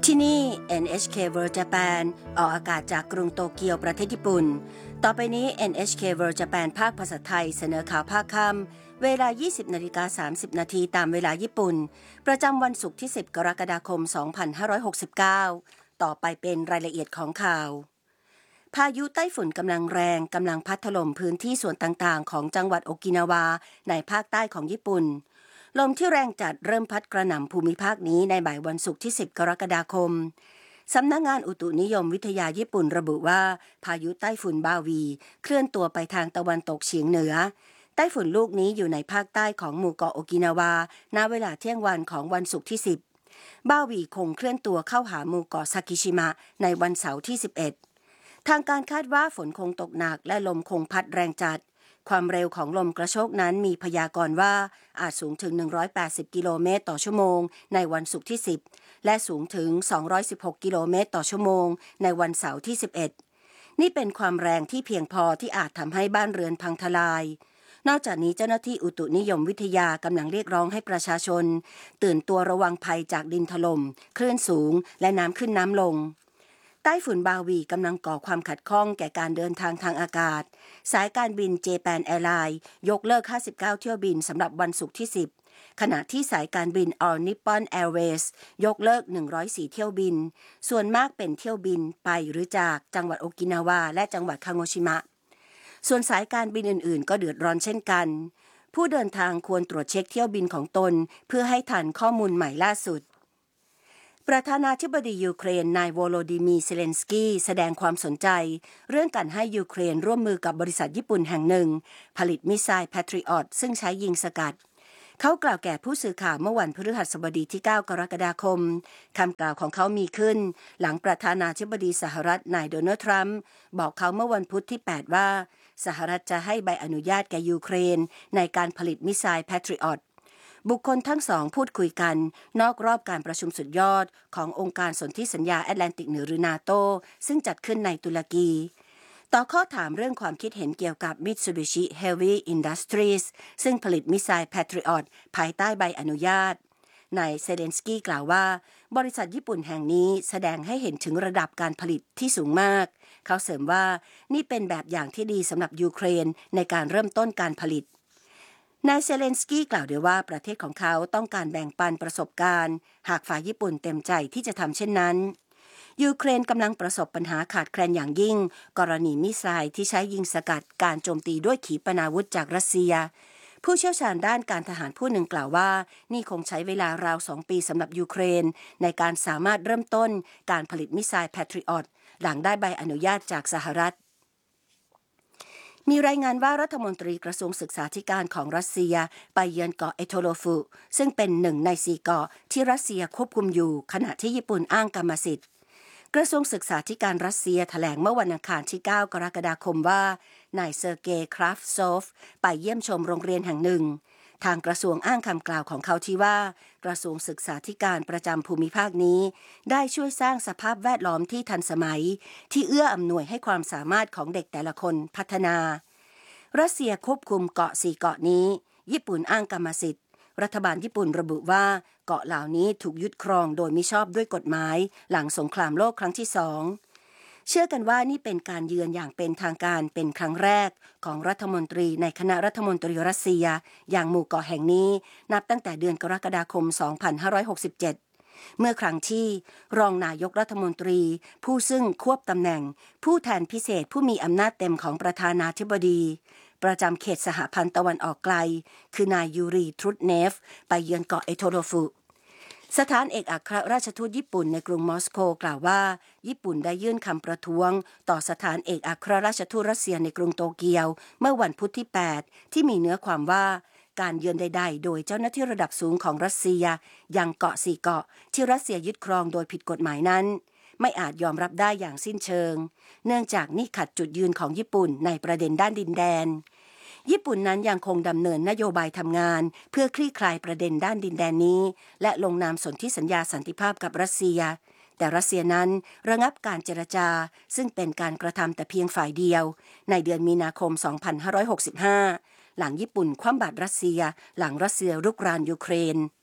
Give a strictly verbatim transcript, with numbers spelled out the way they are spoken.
ที่นี่ เอ็น เอช เค World Japan ออกอากาศจากกรุงโตเกียวประเทศญี่ปุ่นต่อไปนี้ เอ็น เอช เค World Japan ภาคภาษาไทยเสนอข่าวภาคค่ำเวลา ยี่สิบนาฬิกาสามสิบนาทีตามเวลาญี่ปุ่นประจำวันศุกร์ที่สิบกรกฎาคมสองพันห้าร้อยหกสิบเก้าต่อไปเป็นรายละเอียดของข่าวพายุไต้ฝุ่นกำลังแรงกำลังพัดถล่มพื้นที่ส่วนต่างๆของจังหวัดโอกินาวาในภาคใต้ของญี่ปุ่นลมที่แรงจัดเริ่มพัดกระหน่ำภูมิภาคนี้ในบ่ายวันศุกร์ที่สิบกรกฎาคมสำนักงานอุตุนิยมวิทยาญี่ปุ่นระบุว่าพายุไต้ฝุ่นบาวีเคลื่อนตัวไปทางตะวันตกเฉียงเหนือไต้ฝุ่นลูกนี้อยู่ในภาคใต้ของหมู่เกาะโอกินาวาณเวลาเที่ยงวันของวันศุกร์ที่สิบบาวีคงเคลื่อนตัวเข้าหาหมู่เกาะซากิชิมะในวันเสาร์ที่สิบเอ็ดทางการคาดว่าฝนคงตกหนักและลมคงพัดแรงจัดความเร็วของลมกระโชกนั้นมีพยากรณ์ว่าอาจสูงถึงหนึ่งร้อยแปดสิบกิโลเมตรต่อชั่วโมงในวันศุกร์ที่สิบและสูงถึงสองร้อยสิบหกกิโลเมตรต่อชั่วโมงในวันเสาร์ที่สิบเอ็ดนี่เป็นความแรงที่เพียงพอที่อาจทำให้บ้านเรือนพังทลายนอกจากนี้เจ้าหน้าที่อุตุนิยมวิทยากำลังเรียกร้องให้ประชาชนตื่นตัวระวังภัยจากดินถล่มคลื่นสูงและน้ำขึ้นน้ำลงไต้ฝุ่นบาวีกำลังก่อความขัดข้องแก่การเดินทางทางอากาศสายการบินเจแปนแอร์ไลน์ยกเลิกห้าสิบเก้าเที่ยวบินสำหรับวันศุกร์ที่สิบขณะที่สายการบิน All Nippon Airways ยกเลิกหนึ่งร้อยสี่เที่ยวบินส่วนมากเป็นเที่ยวบินไปหรือจากจังหวัดโอกินาวาและจังหวัดคาโงชิมะส่วนสายการบินอื่นๆก็เดือดร้อนเช่นกันผู้เดินทางควรตรวจเช็คเที่ยวบินของตนเพื่อให้ทันข้อมูลใหม่ล่าสุดประธานาธิบดียูเครนนายโวโลดิมีร์ เซเลนสกี้แสดงความสนใจเรื่องการให้ยูเครนร่วมมือกับบริษัทญี่ปุ่นแห่งหนึ่งผลิตมิสไซล์ Patriot ซึ่งใช้ยิงสกัดเขากล่าวแก่ผู้สื่อข่าวเมื่อวันพฤหัสบดีที่เก้ากรกฎาคมคำกล่าวของเขามีขึ้นหลังประธานาธิบดีสหรัฐนายโดนัลด์ทรัมป์บอกเขาเมื่อวันพุธที่แปดว่าสหรัฐจะให้ใบอนุญาตแก่ยูเครนในการผลิตมิสไซล์ Patriotบุคคลทั้งสองพูดคุยกันนอกรอบการประชุมสุดยอดขององค์การสนธิสัญญาแอตแลนติกเหนือหรือนาโตซึ่งจัดขึ้นในตุรกีต่อข้อถามเรื่องความคิดเห็นเกี่ยวกับ Mitsubishi Heavy Industries ซึ่งผลิตมิสไซล์ Patriot ภายใต้ใบอนุญาตนายเซเลนสกี้กล่าวว่าบริษัทญี่ปุ่นแห่งนี้แสดงให้เห็นถึงระดับการผลิตที่สูงมากเขาเสริมว่านี่เป็นแบบอย่างที่ดีสำหรับยูเครนในการเริ่มต้นการผลิตนายเซเลนสกี้กล่าวด้วยว่าประเทศของเขาต้องการแบ่งปันประสบการณ์หากฝ่ายญี่ปุ่นเต็มใจที่จะทำเช่นนั้นยูเครนกำลังประสบปัญหาขาดแคลนอย่างยิ่งกรณีมิสไซล์ที่ใช้ยิงสกัดการโจมตีด้วยขีปนาวุธจากรัสเซียผู้เชี่ยวชาญด้านการทหารผู้หนึ่งกล่าวว่านี่คงใช้เวลาราวสองปีสำหรับยูเครนในการสามารถเริ่มต้นการผลิตมิสไซล์ Patriot หลังได้ใบอนุญาตจากสหรัฐมีรายงานว่ารัฐมนตรีกระทรวงศึกษาธิการของรัสเซียไปเยือนเกาะเอโทโลฟุซึ่งเป็นหนึ่งในสี่เกาะที่รัสเซียควบคุมอยู่ขณะที่ญี่ปุ่นอ้างกรรมสิทธิ์กระทรวงศึกษาธิการรัสเซียแถลงเมื่อวันอังคารที่เก้ากรกฎาคมว่านายเซอร์เกย์คราฟโซฟไปเยี่ยมชมโรงเรียนแห่งหนึ่งทางกระทรวงอ้างคำกล่าวของเขาที่ว่ากระทรวงศึกษาธิการประจำภูมิภาคนี้ได้ช่วยสร้างสภาพแวดล้อมที่ทันสมัยที่เอื้ออำนวยให้ความสามารถของเด็กแต่ละคนพัฒนารัสเซียควบคุมเกาะสี่เกาะนี้ญี่ปุ่นอ้างกรรมสิทธิ์รัฐบาลญี่ปุ่นระบุว่าเกาะเหล่านี้ถูกยึดครองโดยมิชอบด้วยกฎหมายหลังสงครามโลกครั้งที่สองเชื่อกันว่านี่เป็นการเยือนอย่างเป็นทางการเป็นครั้งแรกของรัฐมนตรีในคณะรัฐมนตรีรัสเซียอย่างหมู่เกาะแห่งนี้นับตั้งแต่เดือนกรกฎาคมสองพันห้าร้อยหกสิบเจ็ดเมื่อครั้งที่รองนายกรัฐมนตรีผู้ซึ่งควบตำแหน่งผู้แทนพิเศษผู้มีอำนาจเต็มของประธานาธิบดีประจำเขตสหพันธ์ตะวันออกไกลคือนายยูรีทรุตเนฟไปเยือนเกาะเอโทโลฟุสถานเอกอัครราชทูตญี่ปุ่นในกรุงมอสโกกล่าวว่าญี่ปุ่นได้ยื่นคำประท้วงต่อสถานเอกอัครราชทูตรัสเซียในกรุงโตเกียวเมื่อวันพุธที่แปดที่มีเนื้อความว่าการเยือนใดๆโดยเจ้าหน้าที่ระดับสูงของรัสเซียยังเกาะสี่เกาะที่รัสเซียยึดครองโดยผิดกฎหมายนั้นไม่อาจยอมรับได้อย่างสิ้นเชิงเนื่องจากนี่ขัดจุดยืนของญี่ปุ่นในประเด็นด้านดินแดนญี่ปุ่นนั้นยังคงดำเนินนโยบายทำงานเพื่อคลี่คลายประเด็นด้านดินแดนนี้และลงนามสนธิสัญญาสันติภาพกับรัสเซียแต่รัสเซียนั้นระงับการเจรจาซึ่งเป็นการกระทำแต่เพียงฝ่ายเดียวในเดือนมีนาคมสองพันห้าร้อยหกสิบห้าหลังญี่ปุ่นคว่ำบาตรรัสเซียหลังรัสเซียรุกรานยูเครน